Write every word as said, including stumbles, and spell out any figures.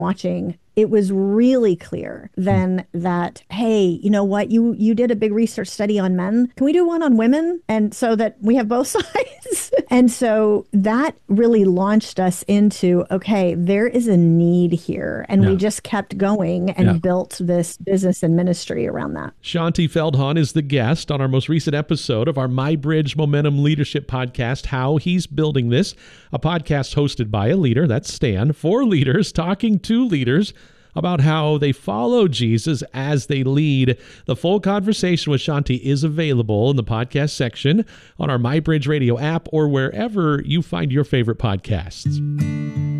watching, it was really clear then that, hey, you know what, you you did a big research study on men. Can we do one on women? And so that we have both sides. And so that really launched us into, okay, there is a need here. And yeah. we just kept going and yeah. built this business and ministry around that. Shaunti Feldhahn is the guest on our most recent episode of our MyBridge Momentum Leadership podcast, How He's Building This, a podcast hosted by a leader, that's Stan, for leaders talking to leaders about how they follow Jesus as they lead. The full conversation with Shaunti is available in the podcast section on our MyBridge Radio app or wherever you find your favorite podcasts.